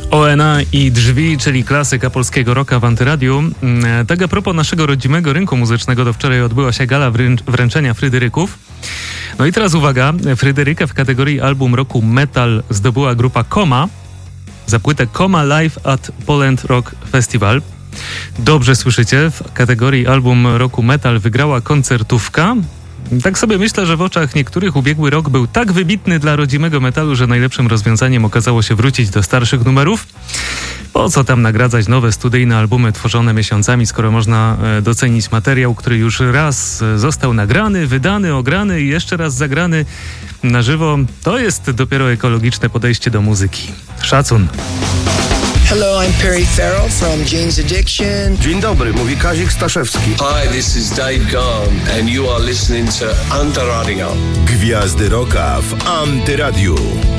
ONA i Drzwi, czyli klasyka polskiego rocka w Antyradiu. Tak a propos naszego rodzimego rynku muzycznego, to wczoraj odbyła się gala wręczenia Fryderyków. No i teraz uwaga, Fryderykę w kategorii album roku metal zdobyła grupa Koma za płytę Koma Live at Poland Rock Festival. Dobrze słyszycie, w kategorii album roku metal wygrała koncertówka. Tak sobie myślę, że w oczach niektórych ubiegły rok był tak wybitny dla rodzimego metalu, że najlepszym rozwiązaniem okazało się wrócić do starszych numerów. Po co tam nagradzać nowe studyjne albumy tworzone miesiącami, skoro można docenić materiał, który już raz został nagrany, wydany, ograny i jeszcze raz zagrany na żywo. To jest dopiero ekologiczne podejście do muzyki. Szacun. Hello, I'm Perry Farrell from Jane's Addiction. Dzień dobry, mówi Kazik Staszewski. Hi, this is Dave Gahan and you are listening to Antyradio. Gwiazdy Rocka w Antyradiu.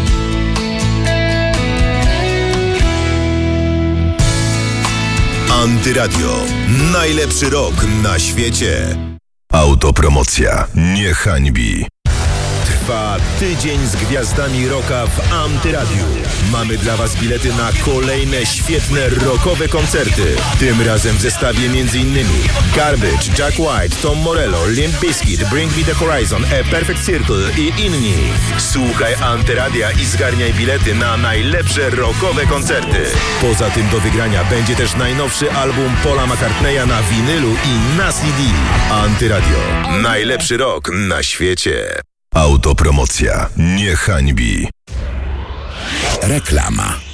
Antyradio. Najlepszy rok na świecie. Autopromocja nie hańbi. Trwa tydzień z gwiazdami rocka w Antyradiu. Mamy dla Was bilety na kolejne świetne rockowe koncerty. Tym razem w zestawie m.in. Garbage, Jack White, Tom Morello, Limp Bizkit, Bring Me The Horizon, A Perfect Circle i inni. Słuchaj Antyradia i zgarniaj bilety na najlepsze rockowe koncerty. Poza tym do wygrania będzie też najnowszy album Paula McCartneya na winylu i na CD. Antyradio. Najlepszy rok na świecie. Autopromocja nie hańbi. Reklama.